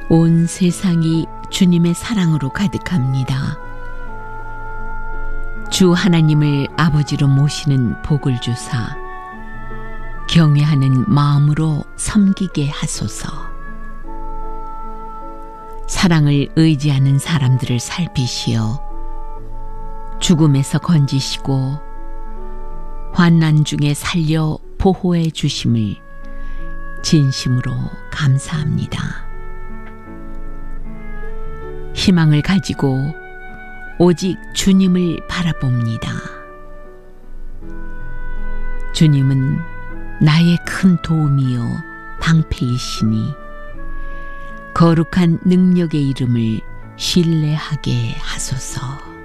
온 세상이 주님의 사랑으로 가득합니다. 주 하나님을 아버지로 모시는 복을 주사 경외하는 마음으로 섬기게 하소서. 사랑을 의지하는 사람들을 살피시어 죽음에서 건지시고 환난 중에 살려 보호해 주심을 진심으로 감사합니다. 희망을 가지고 오직 주님을 바라봅니다. 주님은 나의 큰 도움이요 방패이시니 거룩한 능력의 이름을 신뢰하게 하소서.